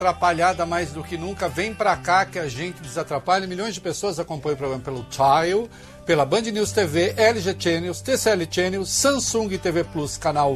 Atrapalhada mais do que nunca, vem pra cá que a gente desatrapalha. Milhões de pessoas acompanham o programa pelo Tile, pela Band News TV, LG Channels, TCL Channels, Samsung TV Plus, canal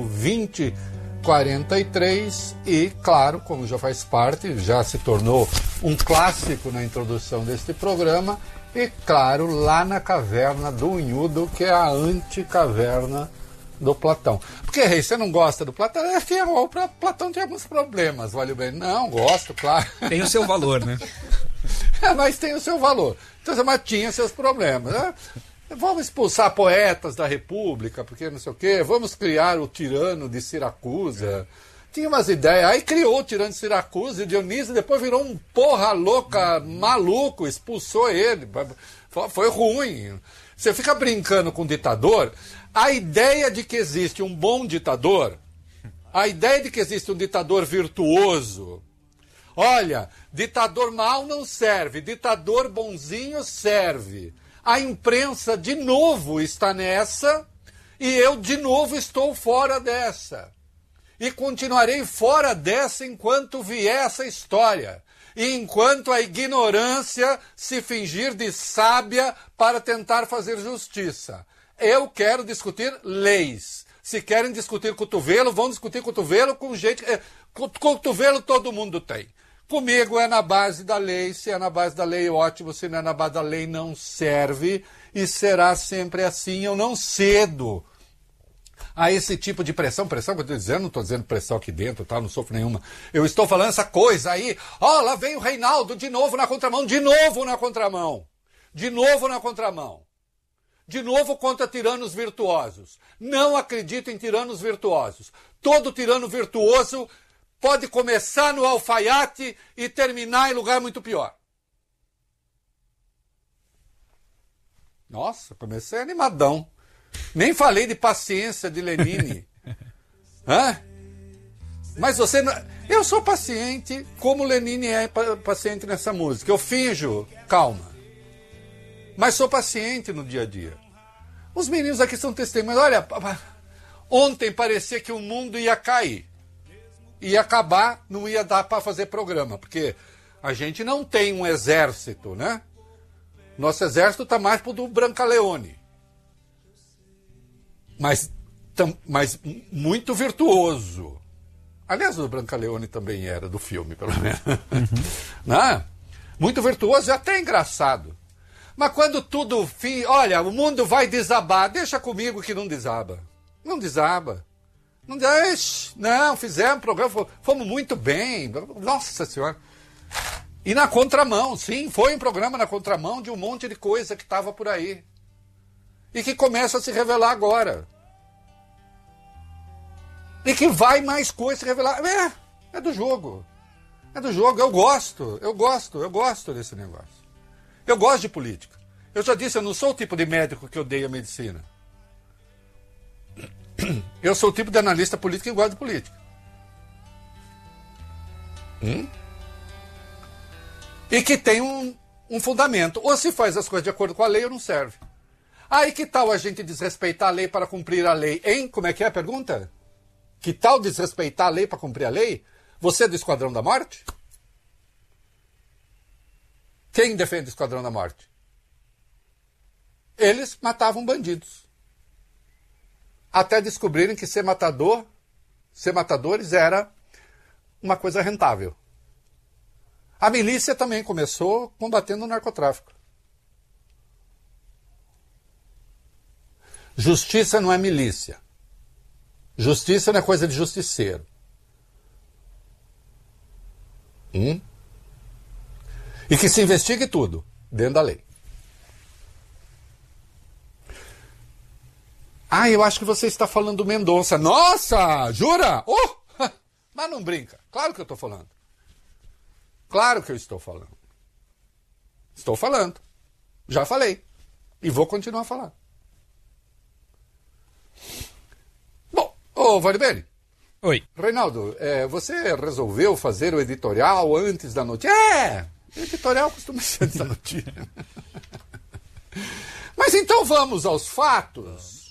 2043 e, claro, como já faz parte, já se tornou um clássico na introdução deste programa, e, claro, lá na caverna do Unhudo, que é a anticaverna do Platão. Porque, Rei, você não gosta do Platão? É que o Platão tem alguns problemas, vale bem. Não, gosto, claro. Tem o seu valor, né? Mas tem o seu valor. Então, mas tinha seus problemas. Vamos expulsar poetas da República, porque não sei o quê. Vamos criar o tirano de Siracusa. Tinha umas ideias. Aí criou o tirano de Siracusa e Dionísio depois virou um porra louca, maluco, expulsou ele. Foi ruim. Você fica brincando com o ditador. A ideia de que existe um bom ditador, a ideia de que existe um ditador virtuoso, olha, ditador mau não serve, ditador bonzinho serve. A imprensa de novo está nessa e eu de novo estou fora dessa. E continuarei fora dessa enquanto vier essa história. E enquanto a ignorância se fingir de sábia para tentar fazer justiça. Eu quero discutir leis. Se querem discutir cotovelo, vão discutir cotovelo com gente... Cotovelo todo mundo tem. Comigo é na base da lei. Se é na base da lei, ótimo. Se não é na base da lei, não serve. E será sempre assim. Eu não cedo a esse tipo de pressão. Pressão que eu estou dizendo, não estou dizendo pressão aqui dentro, tá? Não sofro nenhuma. Eu estou falando essa coisa aí. Ó, lá vem o Reinaldo de novo na contramão. De novo na contramão. De novo na contramão. De novo contra tiranos virtuosos. Não acredito em tiranos virtuosos. Todo tirano virtuoso pode começar no alfaiate e terminar em lugar muito pior. Nossa, comecei animadão. Nem falei de paciência de Lenine. Hã? Mas você não... Eu sou paciente como Lenine é paciente nessa música. Eu finjo calma. Mas sou paciente no dia a dia. Os meninos aqui são testemunhas. Olha, ontem parecia que o mundo ia cair. Ia acabar, não ia dar para fazer programa. Porque a gente não tem um exército, né? Nosso exército está mais pro do Brancaleone. Mas muito virtuoso. Aliás, o Brancaleone também era do filme, pelo menos. Uhum. Né? Muito virtuoso e até engraçado. Mas quando tudo... Olha, o mundo vai desabar. Deixa comigo que não desaba. Não desaba. Não, fizemos programa, fomos muito bem. Nossa Senhora. E na contramão, sim, foi um programa na contramão de um monte de coisa que estava por aí. E que começa a se revelar agora. E que vai mais coisa se revelar. É do jogo. É do jogo. Eu gosto desse negócio. Eu gosto de política. Eu já disse, eu não sou o tipo de médico que odeia medicina. Eu sou o tipo de analista político que gosta de política. E que tem um fundamento. Ou se faz as coisas de acordo com a lei ou não serve. Aí que tal a gente desrespeitar a lei para cumprir a lei? Hein? Como é que é a pergunta? Que tal desrespeitar a lei para cumprir a lei? Você é do Esquadrão da Morte? Quem defende o Esquadrão da Morte? Eles matavam bandidos. Até descobrirem que ser matadores era uma coisa rentável. A milícia também começou combatendo o narcotráfico. Justiça não é milícia. Justiça não é coisa de justiceiro. E que se investigue tudo dentro da lei. Eu acho que você está falando do Mendonça. Nossa, jura? Mas não brinca. Claro que eu estou falando. Claro que eu estou falando. Estou falando. Já falei. E vou continuar a falar. Bom, Valibene. Oi. Reinaldo, você resolveu fazer o editorial antes da notícia? O editorial costuma ser antes da notícia. Mas então vamos aos fatos.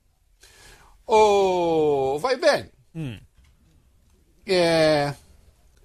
Vai bem.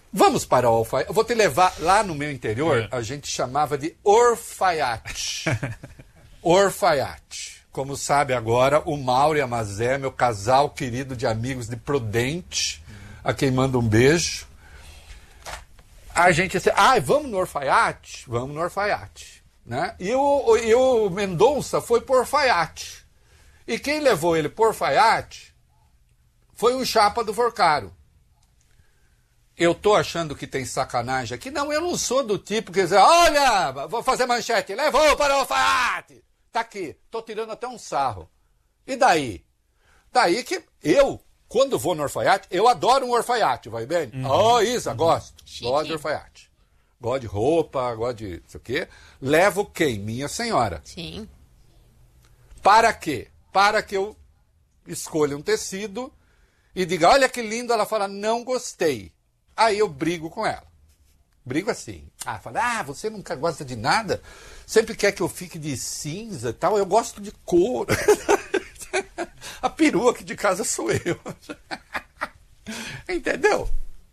Vamos para o alfaiate. Eu vou te levar lá no meu interior, a gente chamava de orfaiate. Orfaiate. Como sabe agora, o Mauro e a Mazé, meu casal querido de amigos de Prudente, a quem manda um beijo. A gente disse, vamos no orfaiate? Vamos no orfaiate. Né? E o Mendonça foi por orfaiate. E quem levou ele por orfaiate foi um chapa do Vorcaro. Eu tô achando que tem sacanagem aqui. Não, eu não sou do tipo que diz, olha, vou fazer manchete, levou para o orfaiate. Tá aqui, tô tirando até um sarro. E daí? Daí que eu, quando vou no orfaiate, eu adoro um orfaiate, vai bem? Isa, gosto. Chique. Gosto de orfaiate. Gosto de roupa, gosto de não sei o quê. Levo quem? Minha senhora. Sim. Para quê? Para que eu escolha um tecido e diga, olha que lindo, ela fala, não gostei. Aí eu brigo com ela. Brigo assim. Fala, você nunca gosta de nada? Sempre quer que eu fique de cinza e tal. Eu gosto de couro. A perua aqui de casa sou eu. Entendeu?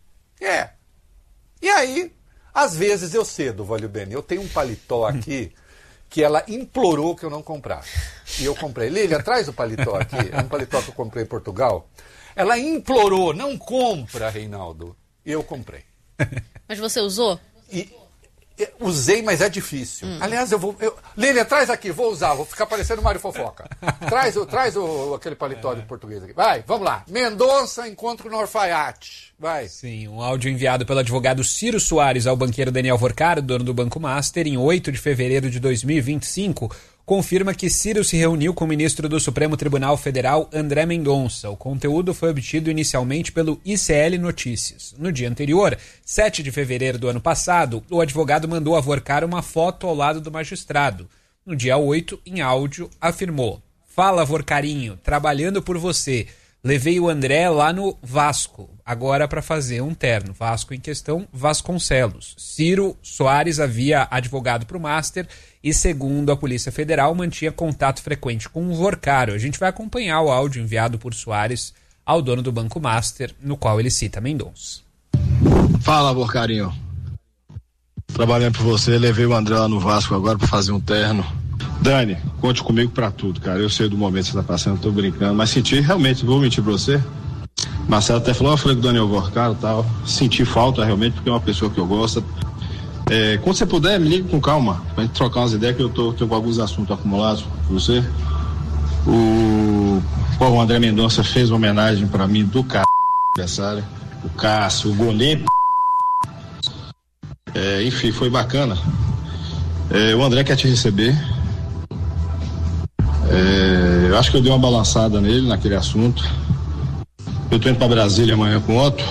E aí, às vezes eu cedo, Valeu Bene. Eu tenho um paletó aqui que ela implorou que eu não comprasse. E eu comprei. Lília, traz o paletó aqui. É um paletó que eu comprei em Portugal. Ela implorou, não compra, Reinaldo. E eu comprei. Mas você usou? Usei, mas é difícil. Aliás, Lília, traz aqui, vou usar, vou ficar parecendo Mário Fofoca. Traz aquele paletó de português aqui. Vai, vamos lá. Mendonça, encontro no orfaiate. Vai. Sim, um áudio enviado pelo advogado Ciro Soares ao banqueiro Daniel Vorcaro, dono do Banco Master, em 8 de fevereiro de 2025, confirma que Ciro se reuniu com o ministro do Supremo Tribunal Federal, André Mendonça. O conteúdo foi obtido inicialmente pelo ICL Notícias. No dia anterior, 7 de fevereiro do ano passado, o advogado mandou a Vorcaro uma foto ao lado do magistrado. No dia 8, em áudio, afirmou: "Fala, Vorcarinho, trabalhando por você. Levei o André lá no Vasco, agora para fazer um terno." Vasco em questão, Vasconcelos. Ciro Soares havia advogado para o Master e, segundo a Polícia Federal, mantinha contato frequente com o Vorcaro. A gente vai acompanhar o áudio enviado por Soares ao dono do Banco Master, no qual ele cita Mendonça. Fala, Vorcarinho. Trabalhando por você, levei o André lá no Vasco agora para fazer um terno. Dani, conte comigo pra tudo, cara. Eu sei do momento que você tá passando, tô brincando, mas senti realmente, vou mentir pra você. Marcelo até falou, eu falei com o Daniel Vorcaro e tal. Senti falta realmente, porque é uma pessoa que eu gosto. Quando você puder, me liga com calma, pra gente trocar umas ideias, que eu tô com alguns assuntos acumulados com você. O André Mendonça fez uma homenagem pra mim do aniversário. O Cássio, o goleiro. Enfim, foi bacana. O André quer te receber. Eu acho que eu dei uma balançada nele, naquele assunto. Eu tô indo pra Brasília amanhã com o Otto.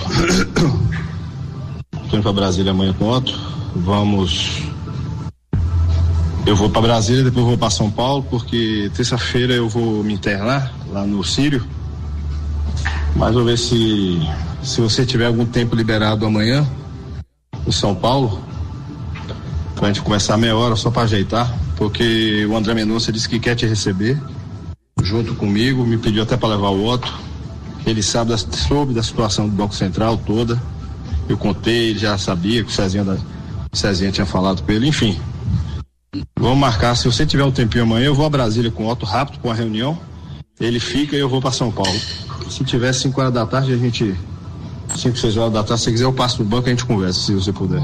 Eu vou pra Brasília, depois vou pra São Paulo, porque terça-feira eu vou me internar lá no Sírio. Mas vou ver se você tiver algum tempo liberado amanhã em São Paulo, pra gente começar meia hora só pra ajeitar, porque o André Mendonça disse que quer te receber junto comigo, me pediu até para levar o Otto. Ele soube da situação do Banco Central toda. Eu contei, ele já sabia que o Cezinha tinha falado com ele, enfim. Vamos marcar, se você tiver um tempinho amanhã, eu vou a Brasília com o Otto rápido para uma reunião. Ele fica e eu vou para São Paulo. Se tiver 5 horas da tarde, 5, 6 horas da tarde, se quiser eu passo no banco e a gente conversa, se você puder.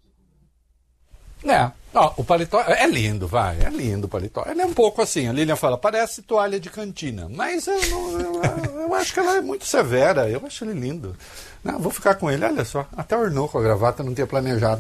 O paletó é lindo, é lindo o paletó. Ele é um pouco assim, a Lilian fala, parece toalha de cantina, mas eu acho que ela é muito severa, eu acho ele lindo. Não, vou ficar com ele, olha só, até ornou com a gravata, não tinha planejado.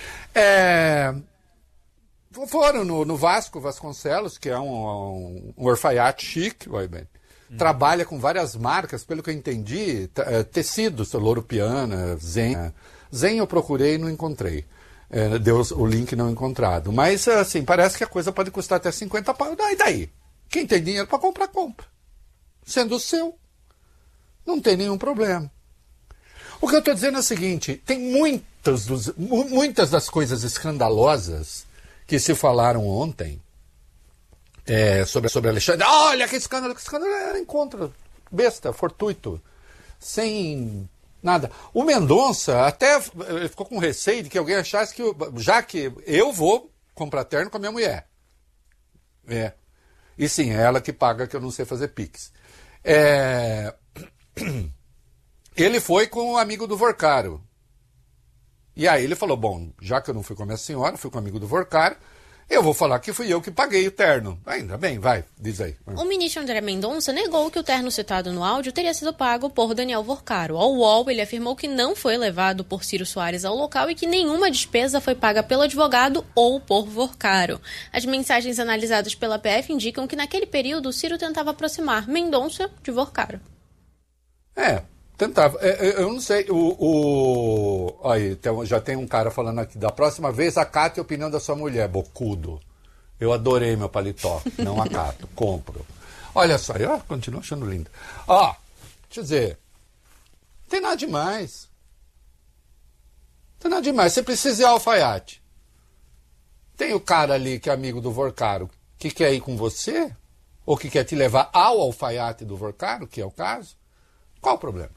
Foram no Vasco, Vasconcelos, que é um orfaiate chique, vai bem. Trabalha com várias marcas, pelo que eu entendi, tecidos, Louro Piana, Zen. Zen eu procurei e não encontrei. Deu o link não encontrado. Mas, assim, parece que a coisa pode custar até 50 pau. E daí? Quem tem dinheiro para comprar, compra. Sendo o seu, não tem nenhum problema. O que eu estou dizendo é o seguinte, tem muitas das coisas escandalosas que se falaram ontem sobre Alexandre. Olha que escândalo, encontro besta, fortuito, sem Nada. O Mendonça até ficou com receio de que alguém achasse que, já que eu vou comprar terno com a minha mulher. E sim, é ela que paga, que eu não sei fazer Pix. Ele foi com um amigo do Vorcaro. E aí ele falou, bom, já que eu não fui com a minha senhora, fui com um amigo do Vorcaro, eu vou falar que fui eu que paguei o terno. Ainda bem, vai, diz aí. O ministro André Mendonça negou que o terno citado no áudio teria sido pago por Daniel Vorcaro. Ao UOL, ele afirmou que não foi levado por Ciro Soares ao local e que nenhuma despesa foi paga pelo advogado ou por Vorcaro. As mensagens analisadas pela PF indicam que naquele período Ciro tentava aproximar Mendonça de Vorcaro. Tentava. Eu não sei. Aí, já tem um cara falando aqui. Da próxima vez, acate a opinião da sua mulher, bocudo. Eu adorei meu paletó. Não acato. Compro. Olha só. Eu continuo achando lindo. Deixa eu dizer. Não tem nada demais. Não tem nada demais. Você precisa ir ao alfaiate. Tem o cara ali que é amigo do Vorcaro que quer ir com você? Ou que quer te levar ao alfaiate do Vorcaro, que é o caso? Qual o problema?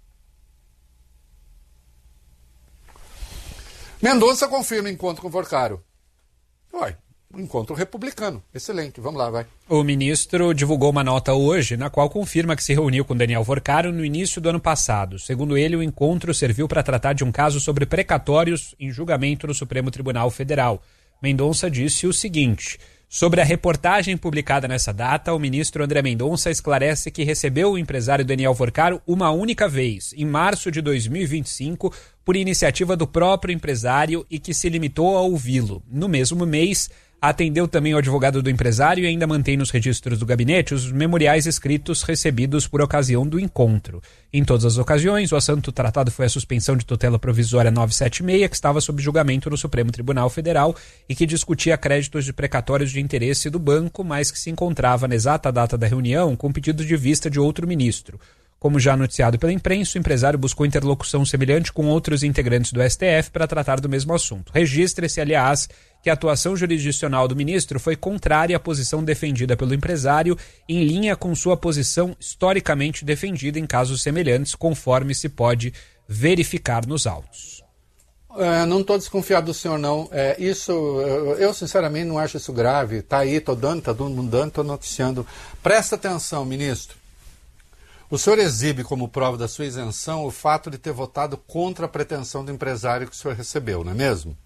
Mendonça confirma encontro com Vorcaro. Um encontro republicano. Excelente. Vamos lá, vai. O ministro divulgou uma nota hoje na qual confirma que se reuniu com Daniel Vorcaro no início do ano passado. Segundo ele, o encontro serviu para tratar de um caso sobre precatórios em julgamento no Supremo Tribunal Federal. Mendonça disse o seguinte: sobre a reportagem publicada nessa data, o ministro André Mendonça esclarece que recebeu o empresário Daniel Vorcaro uma única vez, em março de 2025, por iniciativa do próprio empresário e que se limitou a ouvi-lo. No mesmo mês, atendeu também o advogado do empresário e ainda mantém nos registros do gabinete os memoriais escritos recebidos por ocasião do encontro. Em todas as ocasiões, o assunto tratado foi a suspensão de tutela provisória 976, que estava sob julgamento no Supremo Tribunal Federal e que discutia créditos de precatórios de interesse do banco, mas que se encontrava na exata data da reunião com pedido de vista de outro ministro. Como já noticiado pela imprensa, o empresário buscou interlocução semelhante com outros integrantes do STF para tratar do mesmo assunto. Registre-se, aliás, que a atuação jurisdicional do ministro foi contrária à posição defendida pelo empresário, em linha com sua posição historicamente defendida em casos semelhantes, conforme se pode verificar nos autos. Não estou desconfiado do senhor, não. Eu sinceramente não acho isso grave. Está aí, estou dando, está todo mundo dando, estou noticiando. Presta atenção, ministro. O senhor exibe como prova da sua isenção o fato de ter votado contra a pretensão do empresário que o senhor recebeu, não é mesmo?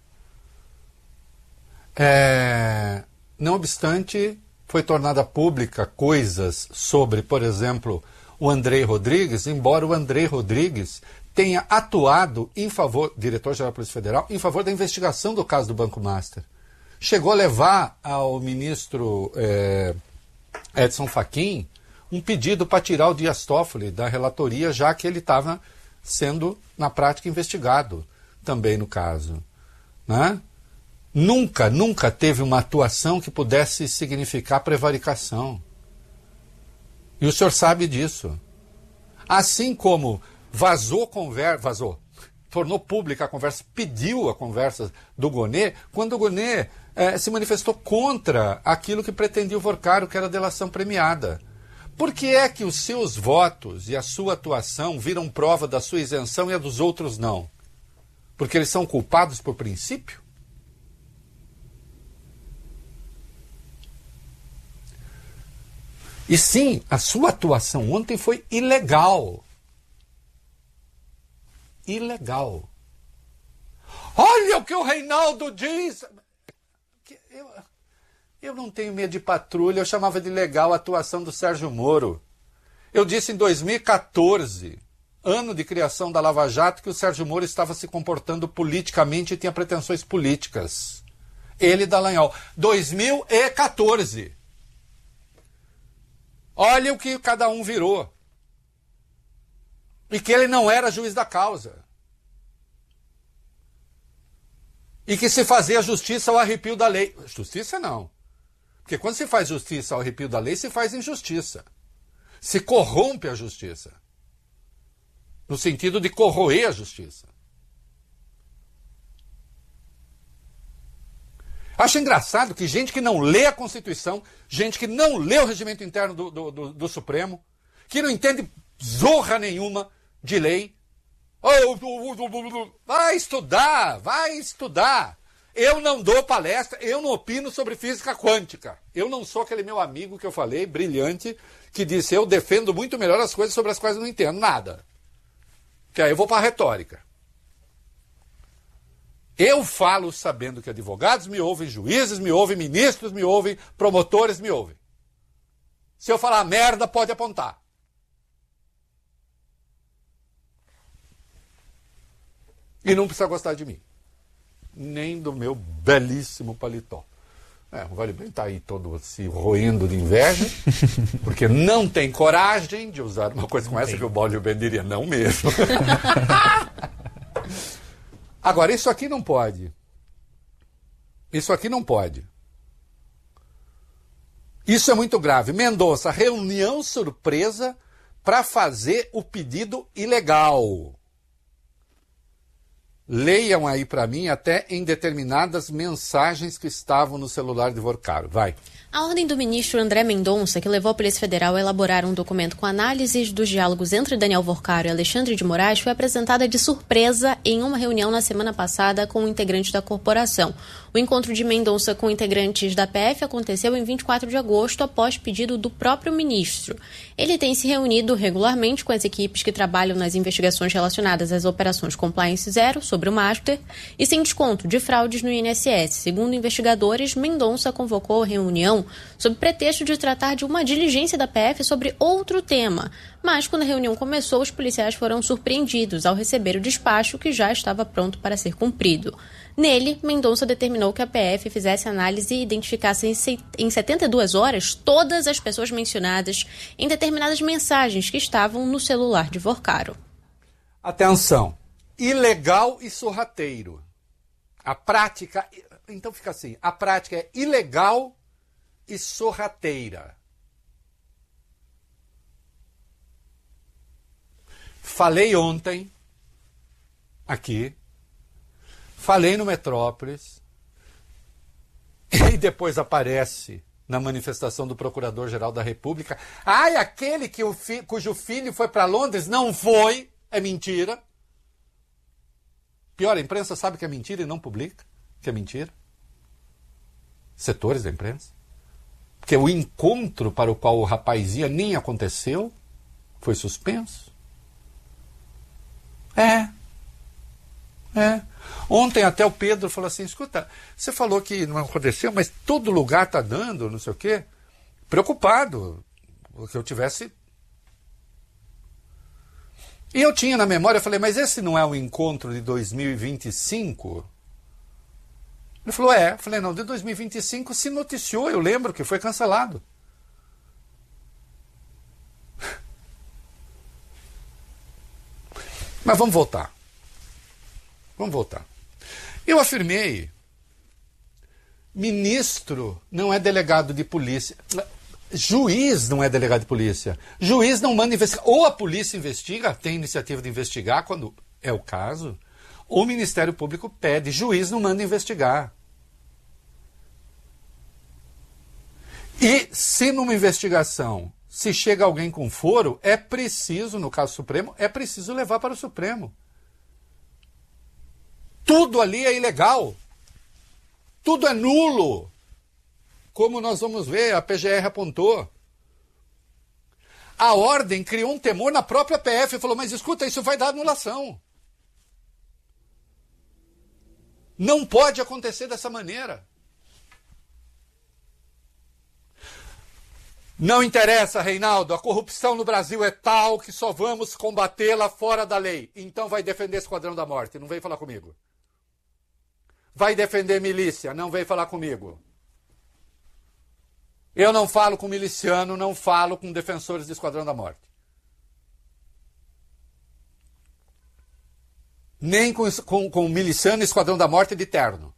Não obstante, foi tornada pública coisas sobre, por exemplo, o Andrei Rodrigues, embora o Andrei Rodrigues tenha atuado em favor, diretor-geral da Polícia Federal, em favor da investigação do caso do Banco Master. Chegou a levar ao ministro Edson Fachin um pedido para tirar o Dias Toffoli da relatoria, já que ele estava sendo, na prática, investigado também no caso. Né? Nunca teve uma atuação que pudesse significar prevaricação. E o senhor sabe disso. Assim como tornou pública a conversa, pediu a conversa do Gonê, quando o Gonê se manifestou contra aquilo que pretendia o Vorcaro, que era a delação premiada. Por que é que os seus votos e a sua atuação viram prova da sua isenção e a dos outros não? Porque eles são culpados por princípio? E sim, a sua atuação ontem foi ilegal. Ilegal. Olha o que o Reinaldo diz! Eu não tenho medo de patrulha, eu chamava de legal a atuação do Sérgio Moro. Eu disse em 2014, ano de criação da Lava Jato, que o Sérgio Moro estava se comportando politicamente e tinha pretensões políticas. Ele e Dallagnol. 2014. Olha o que cada um virou. E que ele não era juiz da causa. E que se fazia justiça ao arrepio da lei. Justiça não. Porque quando se faz justiça ao arrepio da lei, se faz injustiça. Se corrompe a justiça. No sentido de corroer a justiça. Acho engraçado que gente que não lê a Constituição, gente que não lê o regimento interno do Supremo, que não entende zorra nenhuma de lei, Vai estudar, vai estudar. Eu não dou palestra, eu não opino sobre física quântica. Eu não sou aquele meu amigo que eu falei, brilhante, que disse eu defendo muito melhor as coisas sobre as quais eu não entendo nada. Que aí eu vou para a retórica. Eu falo sabendo que advogados me ouvem, juízes me ouvem, ministros me ouvem, promotores me ouvem. Se eu falar merda, pode apontar. E não precisa gostar de mim. Nem do meu belíssimo paletó. O Vale Bem está aí todo se roendo de inveja, porque não tem coragem de usar uma coisa como essa que o Vale Bem diria, não mesmo. Agora, isso aqui não pode. Isso aqui não pode. Isso é muito grave. Mendonça, reunião surpresa para fazer o pedido ilegal. Leiam aí para mim até em determinadas mensagens que estavam no celular de Vorcaro. Vai. A ordem do ministro André Mendonça, que levou a Polícia Federal a elaborar um documento com análises dos diálogos entre Daniel Vorcaro e Alexandre de Moraes, foi apresentada de surpresa em uma reunião na semana passada com integrantes da corporação. O encontro de Mendonça com integrantes da PF aconteceu em 24 de agosto, após pedido do próprio ministro. Ele tem se reunido regularmente com as equipes que trabalham nas investigações relacionadas às operações Compliance Zero sobre o Master e sem desconto de fraudes no INSS. Segundo investigadores, Mendonça convocou a reunião sob pretexto de tratar de uma diligência da PF sobre outro tema. Mas, quando a reunião começou, os policiais foram surpreendidos ao receber o despacho que já estava pronto para ser cumprido. Nele, Mendonça determinou que a PF fizesse análise e identificasse em 72 horas todas as pessoas mencionadas em determinadas mensagens que estavam no celular de Vorcaro. Atenção, ilegal e sorrateiro. A prática, então fica assim, a prática é ilegal e sorrateira. Falei ontem, aqui, falei no Metrópolis, e depois aparece na manifestação do Procurador-Geral da República, aquele cujo filho foi para Londres, não foi, é mentira. Pior, a imprensa sabe que é mentira e não publica, que é mentira. Setores da imprensa. Porque o encontro para o qual o rapaz ia nem aconteceu, foi suspenso. Ontem até o Pedro falou assim, escuta, você falou que não aconteceu, mas todo lugar está dando, não sei o quê. Preocupado, que eu tivesse... E eu tinha na memória, eu falei, mas esse não é o encontro de 2025? Ele falou, Eu falei, não, de 2025 se noticiou, eu lembro que foi cancelado. Mas vamos voltar. Eu afirmei, ministro não é delegado de polícia, juiz não é delegado de polícia, juiz não manda investigar, ou a polícia investiga, tem iniciativa de investigar quando é o caso, ou o Ministério Público pede, juiz não manda investigar. E se numa investigação, se chega alguém com foro, é preciso, no caso Supremo, é preciso levar para o Supremo. Tudo ali é ilegal. Tudo é nulo. Como nós vamos ver, a PGR apontou. A ordem criou um temor na própria PF e falou, mas escuta, isso vai dar anulação. Não pode acontecer dessa maneira. Não interessa, Reinaldo, a corrupção no Brasil é tal que só vamos combatê-la fora da lei. Então vai defender Esquadrão da Morte, não vem falar comigo. Vai defender milícia, não vem falar comigo. Eu não falo com miliciano, não falo com defensores do Esquadrão da Morte. Nem com miliciano e Esquadrão da Morte de terno.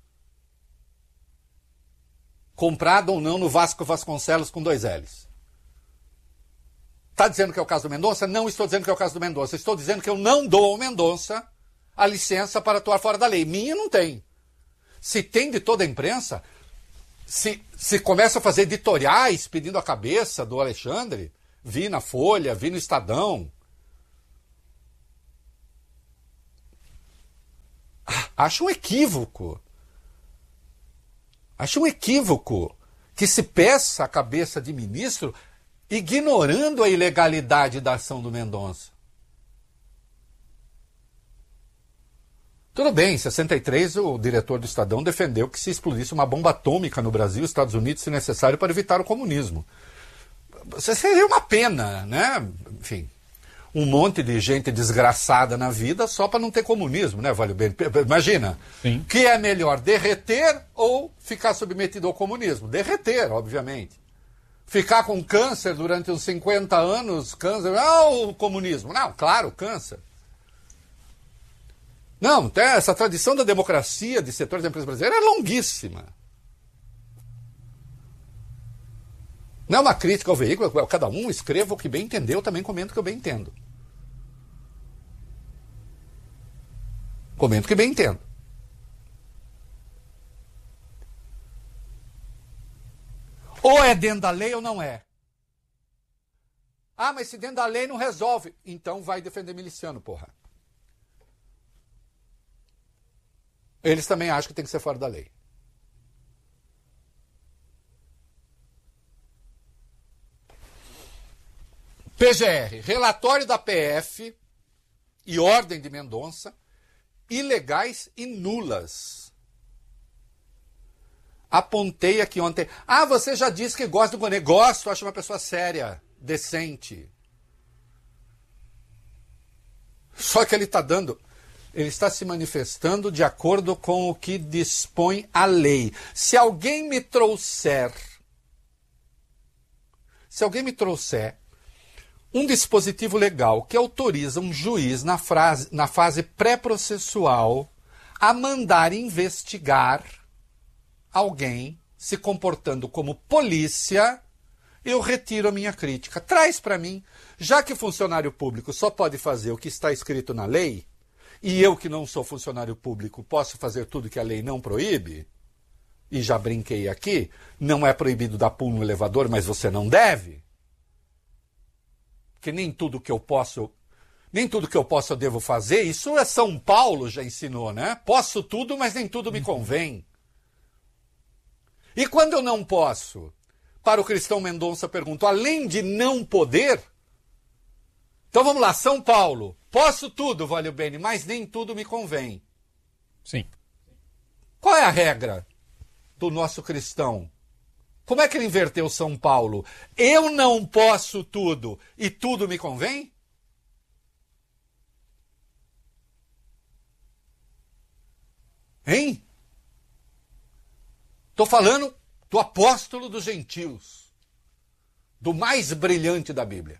Comprado ou não no Vasco Vasconcelos com 2 L's. Está dizendo que é o caso do Mendonça? Não estou dizendo que é o caso do Mendonça. Estou dizendo que eu não dou ao Mendonça a licença para atuar fora da lei. Minha não tem. Se tem de toda a imprensa, se começa a fazer editoriais pedindo a cabeça do Alexandre, vi na Folha, vi no Estadão. Acho um equívoco. Acho um equívoco que se peça a cabeça de ministro ignorando a ilegalidade da ação do Mendonça. Tudo bem, em 63 o diretor do Estadão defendeu que se explodisse uma bomba atômica no Brasil e Estados Unidos, se necessário, para evitar o comunismo. Seria uma pena, né? Enfim, um monte de gente desgraçada na vida só para não ter comunismo, né, Vale bem? Imagina, Sim. que é melhor, derreter ou ficar submetido ao comunismo? Derreter, obviamente. Ficar com câncer durante uns 50 anos, câncer, o comunismo. Não, claro, câncer. Não, essa tradição da democracia de setores da empresa brasileira é longuíssima. Não é uma crítica ao veículo, cada um escreva o que bem entendeu, também comenta o que eu bem entendo. Comento o que bem entendo. Ou é dentro da lei ou não é. Ah, mas se dentro da lei não resolve, então vai defender miliciano, porra. Eles também acham que tem que ser fora da lei. PGR, relatório da PF e ordem de Mendonça, ilegais e nulas. Apontei aqui ontem. Ah, você já disse que gosta do Gonê. Gosto, acho uma pessoa séria, decente. Só que ele está se manifestando de acordo com o que dispõe a lei. Se alguém me trouxer um dispositivo legal que autoriza um juiz na fase pré-processual a mandar investigar alguém se comportando como polícia, eu retiro a minha crítica. Traz para mim, já que funcionário público só pode fazer o que está escrito na lei, e eu que não sou funcionário público posso fazer tudo que a lei não proíbe, e já brinquei aqui, não é proibido dar pulo no elevador, mas você não deve. Porque nem tudo que eu posso eu devo fazer. Isso é São Paulo já ensinou, né? Posso tudo, mas nem tudo me convém. E quando eu não posso, para o Cristão Mendonça pergunto, além de não poder, então vamos lá, São Paulo, posso tudo, Vale bem, mas nem tudo me convém. Sim. Qual é a regra do nosso cristão? Como é que ele inverteu São Paulo? Eu não posso tudo e tudo me convém? Hein? Estou falando do apóstolo dos gentios, do mais brilhante da Bíblia.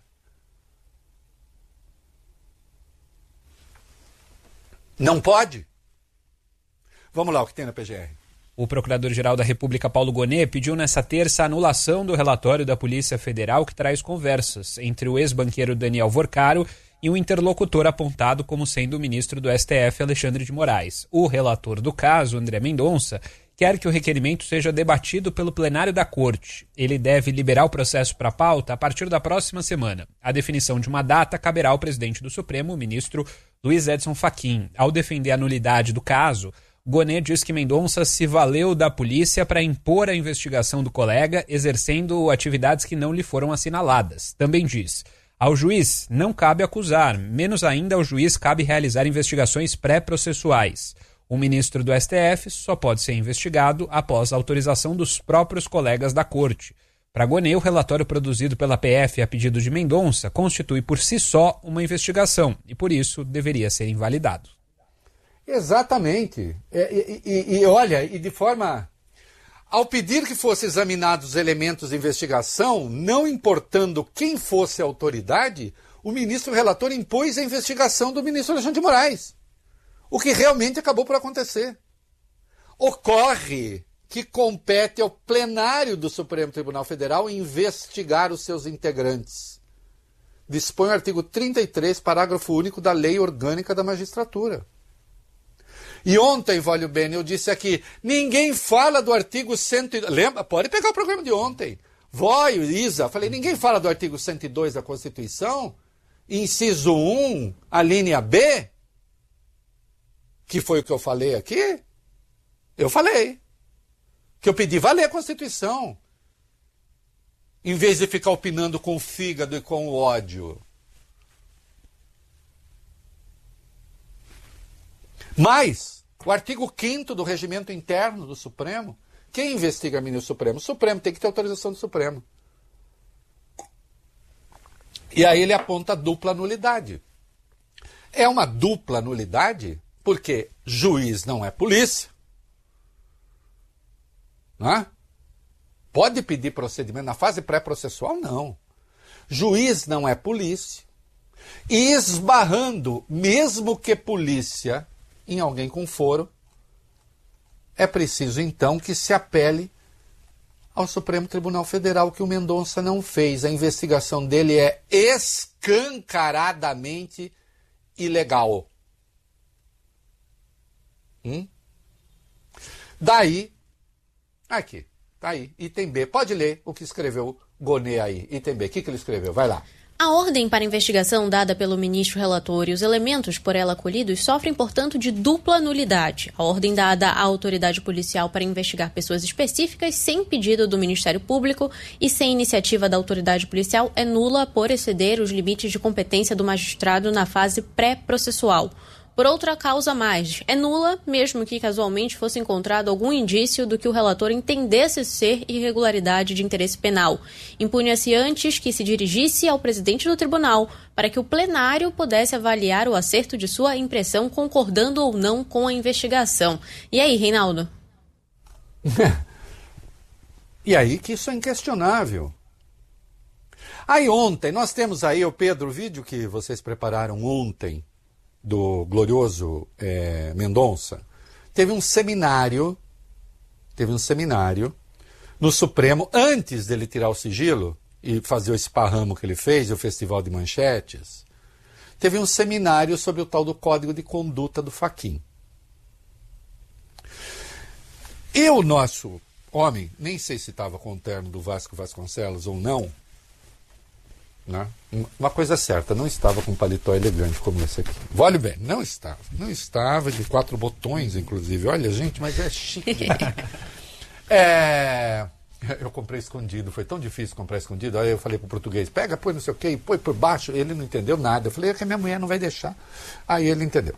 Não pode? Vamos lá, o que tem na PGR. O Procurador-Geral da República, Paulo Gonet, pediu nesta terça a anulação do relatório da Polícia Federal que traz conversas entre o ex-banqueiro Daniel Vorcaro e o interlocutor apontado como sendo o ministro do STF, Alexandre de Moraes. O relator do caso, André Mendonça, quer que o requerimento seja debatido pelo plenário da Corte. Ele deve liberar o processo para pauta a partir da próxima semana. A definição de uma data caberá ao presidente do Supremo, o ministro Luiz Edson Fachin. Ao defender a nulidade do caso, Gonet diz que Mendonça se valeu da polícia para impor a investigação do colega, exercendo atividades que não lhe foram assinaladas. Também diz: ao juiz não cabe acusar, menos ainda ao juiz cabe realizar investigações pré-processuais. O ministro do STF só pode ser investigado após a autorização dos próprios colegas da Corte. Para Gonet, o relatório produzido pela PF a pedido de Mendonça constitui por si só uma investigação e, por isso, deveria ser invalidado. Exatamente. E de forma... Ao pedir que fossem examinados os elementos de investigação, não importando quem fosse a autoridade, o ministro relator impôs a investigação do ministro Alexandre de Moraes. O que realmente acabou por acontecer. Ocorre que compete ao plenário do Supremo Tribunal Federal investigar os seus integrantes. Dispõe o artigo 33, parágrafo único da Lei Orgânica da Magistratura. E ontem, Vale bem, eu disse aqui, ninguém fala do artigo 102... Lembra? Pode pegar o programa de ontem. Vó e Isa, falei, ninguém fala do artigo 102 da Constituição? Inciso 1, a linha B? que foi o que eu falei aqui, eu falei que eu pedi valer a Constituição, em vez de ficar opinando com o fígado e com o ódio. Mas o artigo 5º do regimento interno do Supremo, quem investiga ministro Supremo? O Supremo tem que ter autorização do Supremo. E aí ele aponta dupla nulidade. É uma dupla nulidade porque juiz não é polícia. Não é? Pode pedir procedimento na fase pré-processual? Não. Juiz não é polícia. E esbarrando, mesmo que polícia, em alguém com foro, é preciso então que se apele ao Supremo Tribunal Federal, que o Mendonça não fez. A investigação dele é escancaradamente ilegal. Daí, aqui, tá aí, item B. Pode ler o que escreveu Gonê aí, item B. O que ele escreveu? Vai lá. A ordem para investigação dada pelo ministro relator e os elementos por ela acolhidos sofrem, portanto, de dupla nulidade. A ordem dada à autoridade policial para investigar pessoas específicas sem pedido do Ministério Público e sem iniciativa da autoridade policial é nula por exceder os limites de competência do magistrado na fase pré-processual. Por outra causa mais, é nula, mesmo que casualmente fosse encontrado algum indício do que o relator entendesse ser irregularidade de interesse penal. Impunha-se antes que se dirigisse ao presidente do tribunal para que o plenário pudesse avaliar o acerto de sua impressão, concordando ou não com a investigação. E aí, Reinaldo? E aí que isso é inquestionável. Aí ontem, nós temos aí, Pedro, o vídeo que vocês prepararam ontem, do glorioso Mendonça, teve um seminário no Supremo, antes dele tirar o sigilo e fazer o esparramo que ele fez, o Festival de Manchetes, teve um seminário sobre o tal do Código de Conduta do Fachin. E o nosso homem, nem sei se estava com o terno do Vasco Vasconcelos ou não, né? Uma coisa certa, não estava com um paletó elegante como esse aqui. Olha bem, não estava de 4 botões, inclusive. Olha, gente, mas é chique. Eu comprei escondido, foi tão difícil comprar escondido. Aí eu falei pro português, pega, põe não sei o quê, põe por baixo. Ele não entendeu nada. Eu falei, é que a minha mulher não vai deixar. Aí ele entendeu.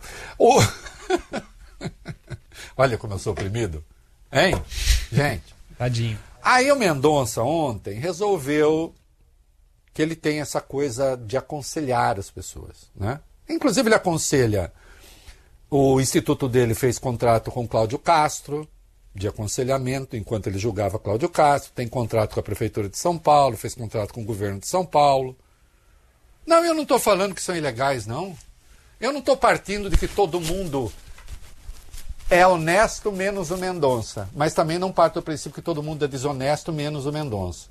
Olha como eu sou oprimido. Hein? Gente. Tadinho. Aí o Mendonça ontem resolveu que ele tem essa coisa de aconselhar as pessoas, né? Inclusive ele aconselha, o instituto dele fez contrato com Cláudio Castro, de aconselhamento, enquanto ele julgava Cláudio Castro, tem contrato com a Prefeitura de São Paulo, fez contrato com o governo de São Paulo. Não, eu não estou falando que são ilegais, não. Eu não estou partindo de que todo mundo é honesto menos o Mendonça, mas também não parto do princípio que todo mundo é desonesto menos o Mendonça.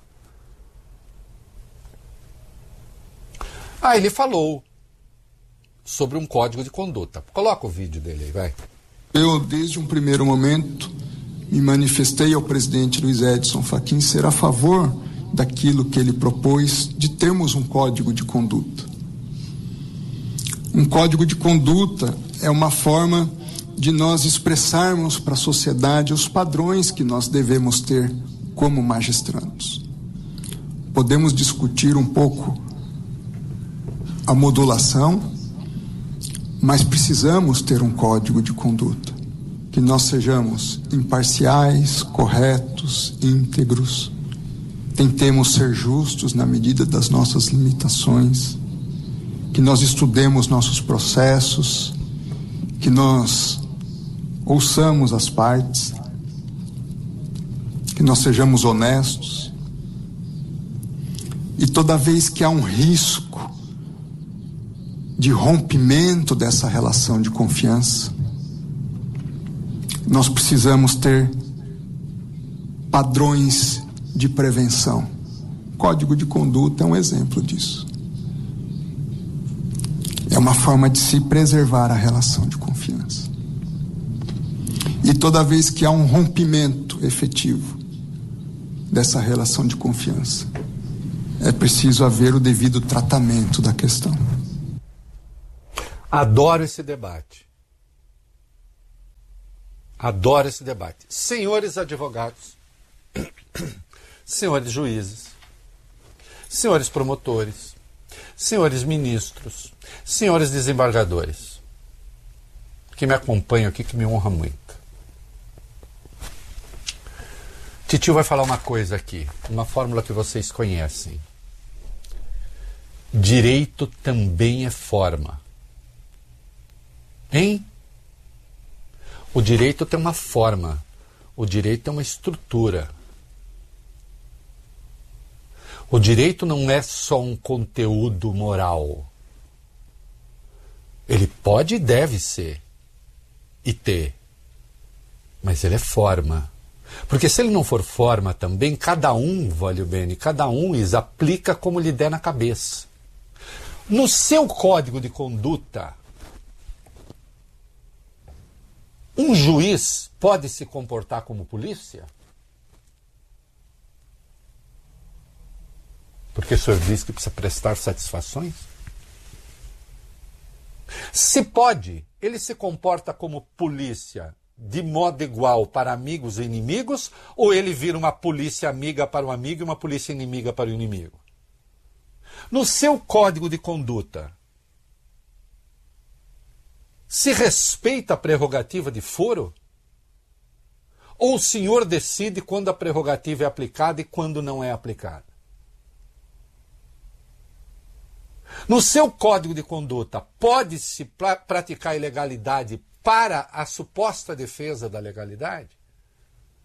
Ele falou sobre um código de conduta. Coloca o vídeo dele aí, vai. Eu, desde um primeiro momento, me manifestei ao presidente Luiz Edson Fachin ser a favor daquilo que ele propôs de termos um código de conduta. Um código de conduta é uma forma de nós expressarmos para a sociedade os padrões que nós devemos ter como magistrados. Podemos discutir um pouco a modulação, mas precisamos ter um código de conduta, que nós sejamos imparciais, corretos, íntegros, tentemos ser justos na medida das nossas limitações, que nós estudemos nossos processos, que nós ouçamos as partes, que nós sejamos honestos, e toda vez que há um risco de rompimento dessa relação de confiança, nós precisamos ter padrões de prevenção. O Código de Conduta é um exemplo disso. É uma forma de se preservar a relação de confiança. E toda vez que há um rompimento efetivo dessa relação de confiança, é preciso haver o devido tratamento da questão. Adoro esse debate. Adoro esse debate. Senhores advogados, senhores juízes, senhores promotores, senhores ministros, senhores desembargadores, que me acompanham aqui, que me honra muito. Titio vai falar uma coisa aqui, uma fórmula que vocês conhecem. Direito também é forma. Hein? O direito tem uma forma, o direito tem uma estrutura. O direito não é só um conteúdo moral. Ele pode e deve ser, e ter, mas ele é forma. Porque se ele não for forma também, cada um, voglio bene, cada um aplica como lhe der na cabeça. No seu código de conduta, um juiz pode se comportar como polícia? Porque o senhor diz que precisa prestar satisfações? Se pode, ele se comporta como polícia de modo igual para amigos e inimigos, ou ele vira uma polícia amiga para o amigo e uma polícia inimiga para o inimigo? No seu código de conduta, se respeita a prerrogativa de foro? Ou o senhor decide quando a prerrogativa é aplicada e quando não é aplicada? No seu código de conduta, pode-se praticar ilegalidade para a suposta defesa da legalidade?